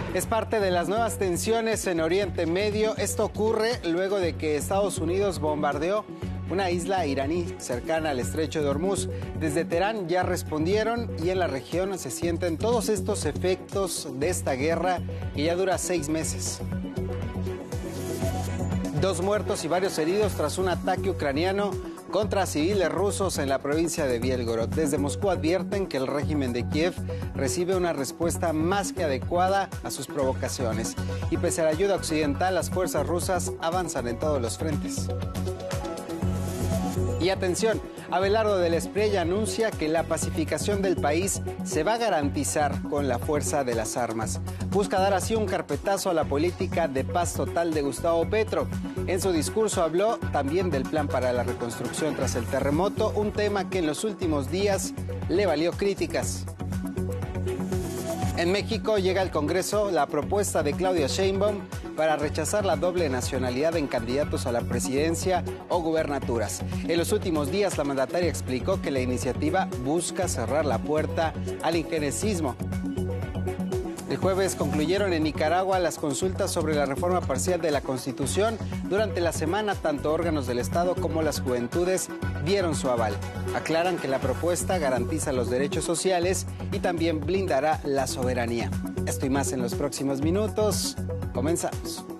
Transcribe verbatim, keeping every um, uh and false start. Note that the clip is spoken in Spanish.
Es parte de las nuevas tensiones en Oriente Medio. Esto ocurre luego de que Estados Unidos bombardeó una isla iraní cercana al estrecho de Hormuz. Desde Teherán ya respondieron y en la región se sienten todos estos efectos de esta guerra que ya dura seis meses. Dos muertos y varios heridos tras un ataque ucraniano contra civiles rusos en la provincia de Bielgorod. Desde Moscú advierten que el régimen de Kiev recibe una respuesta más que adecuada a sus provocaciones. Y pese a la ayuda occidental, las fuerzas rusas avanzan en todos los frentes. Y atención, Abelardo del Espriella ya anuncia que la pacificación del país se va a garantizar con la fuerza de las armas. Busca dar así un carpetazo a la política de paz total de Gustavo Petro. En su discurso habló también del plan para la reconstrucción tras el terremoto, un tema que en los últimos días le valió críticas. En México llega al Congreso la propuesta de Claudia Sheinbaum para rechazar la doble nacionalidad en candidatos a la presidencia o gubernaturas. En los últimos días, la mandataria explicó que la iniciativa busca cerrar la puerta al injerencismo. El jueves concluyeron en Nicaragua las consultas sobre la reforma parcial de la Constitución. Durante la semana, tanto órganos del Estado como las juventudes dieron su aval. Aclaran que la propuesta garantiza los derechos sociales y también blindará la soberanía. Esto y más en los próximos minutos. Comenzamos.